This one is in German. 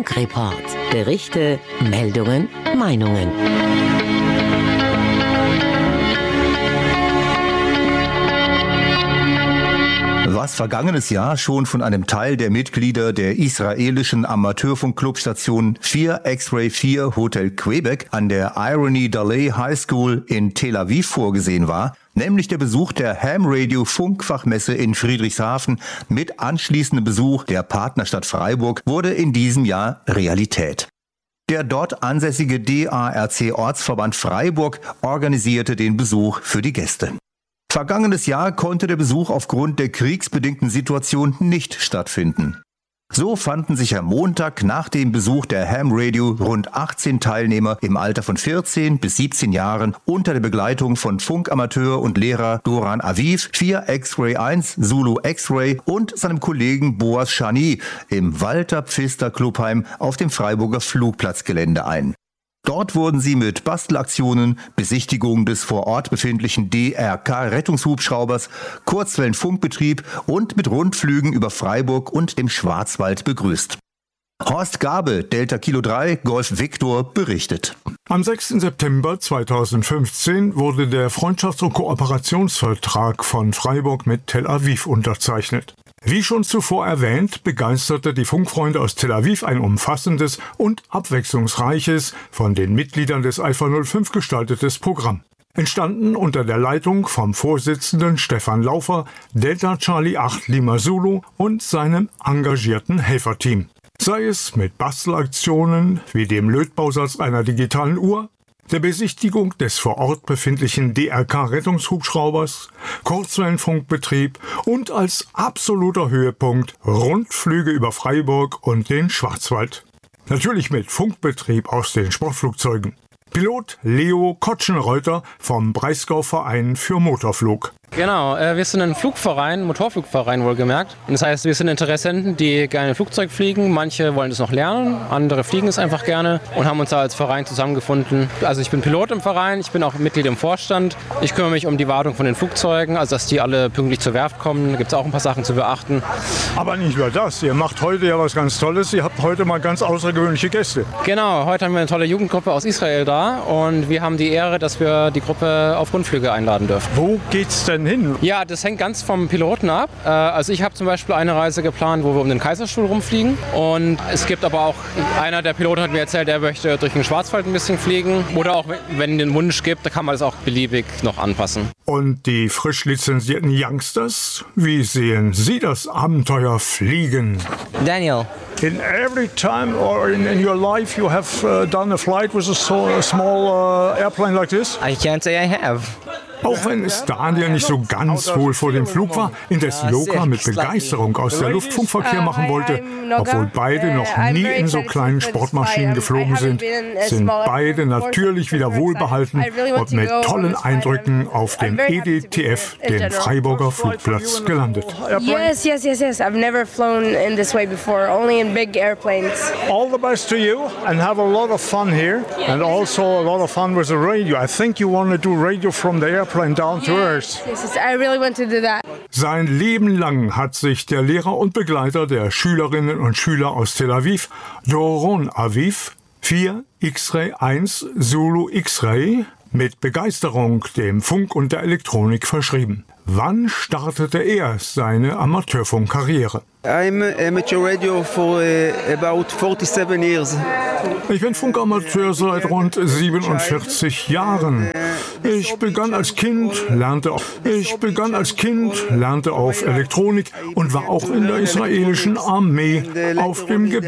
Funkreport. Berichte, Meldungen, Meinungen. Was vergangenes Jahr schon von einem Teil der Mitglieder der israelischen Amateurfunkclubstation 4 X-Ray 4 Hotel Quebec an der Irony Dalley High School in Tel Aviv vorgesehen war, nämlich der Besuch der Ham Radio Funkfachmesse in Friedrichshafen mit anschließendem Besuch der Partnerstadt Freiburg, wurde in diesem Jahr Realität. Der dort ansässige DARC-Ortsverband Freiburg organisierte den Besuch für die Gäste. Vergangenes Jahr konnte der Besuch aufgrund der kriegsbedingten Situation nicht stattfinden. So fanden sich am Montag nach dem Besuch der Ham Radio rund 18 Teilnehmer im Alter von 14 bis 17 Jahren unter der Begleitung von Funkamateur und Lehrer Doran Aviv, 4 X-Ray 1 Zulu X-Ray und seinem Kollegen Boaz Shani im Walter Pfister Clubheim auf dem Freiburger Flugplatzgelände ein. Dort wurden sie mit Bastelaktionen, Besichtigung des vor Ort befindlichen DRK-Rettungshubschraubers, Kurzwellenfunkbetrieb und mit Rundflügen über Freiburg und dem Schwarzwald begrüßt. Horst Gabe, Delta Kilo 3, Golf Victor, berichtet. Am 6. September 2015 wurde der Freundschafts- und Kooperationsvertrag von Freiburg mit Tel Aviv unterzeichnet. Wie schon zuvor erwähnt, begeisterte die Funkfreunde aus Tel Aviv ein umfassendes und abwechslungsreiches, von den Mitgliedern des Alpha 05 gestaltetes Programm. Entstanden unter der Leitung vom Vorsitzenden Stefan Laufer, Delta Charlie 8 Lima Zulu und seinem engagierten Helferteam. Sei es mit Bastelaktionen wie dem Lötbausatz einer digitalen Uhr, der Besichtigung des vor Ort befindlichen DRK-Rettungshubschraubers, Kurzwellenfunkbetrieb und als absoluter Höhepunkt Rundflüge über Freiburg und den Schwarzwald. Natürlich mit Funkbetrieb aus den Sportflugzeugen. Pilot Leo Kotschenreuter vom Breisgau-Verein für Motorflug. Genau, wir sind ein Flugverein, Motorflugverein wohlgemerkt. Und das heißt, wir sind Interessenten, die gerne Flugzeug fliegen. Manche wollen es noch lernen, andere fliegen es einfach gerne und haben uns da als Verein zusammengefunden. Also ich bin Pilot im Verein, ich bin auch Mitglied im Vorstand. Ich kümmere mich um die Wartung von den Flugzeugen, also dass die alle pünktlich zur Werft kommen. Da gibt es auch ein paar Sachen zu beachten. Aber nicht nur das, ihr macht heute ja was ganz Tolles. Ihr habt heute mal ganz außergewöhnliche Gäste. Genau, heute haben wir eine tolle Jugendgruppe aus Israel da und wir haben die Ehre, dass wir die Gruppe auf Rundflüge einladen dürfen. Wo geht's denn hin? Ja, das hängt ganz vom Piloten ab. Also ich habe zum Beispiel eine Reise geplant, wo wir um den Kaiserstuhl rumfliegen. Und es gibt aber auch, einer der Piloten hat mir erzählt, der möchte durch den Schwarzwald ein bisschen fliegen. Oder auch, wenn es den Wunsch gibt, da kann man das auch beliebig noch anpassen. Und die frisch lizenzierten Youngsters, wie sehen Sie das Abenteuer Fliegen? Daniel. In every time or in your life you have done a flight with a small airplane like this? I can't say I have. Auch wenn es Daniel nicht so ganz wohl vor dem Flug war, indes Loka mit Begeisterung aus der Luftfunkverkehr machen wollte, obwohl beide noch nie in so kleinen Sportmaschinen geflogen sind beide natürlich wieder wohlbehalten und mit tollen Eindrücken auf dem EDTF, dem Freiburger Flugplatz, gelandet. Yes. I've never flown in this way before, only in big airplanes. All the best to you and have a lot of fun here and also a lot of fun with the radio. I think you want to do radio from the airplane down to earth. Yes, I really want to do that. Sein Leben lang hat sich der Lehrer und Begleiter der Schülerinnen und Schüler aus Tel Aviv, Doron Aviv, 4 X-Ray 1 Zulu X-Ray, mit Begeisterung dem Funk und der Elektronik verschrieben. Wann startete er seine Amateurfunkkarriere? I'm amateur radio for about 47 years. Ich bin Funkamateur seit rund 47 Jahren. Ich begann als Kind, lernte auf Elektronik und war auch in der israelischen Armee auf dem Gebiet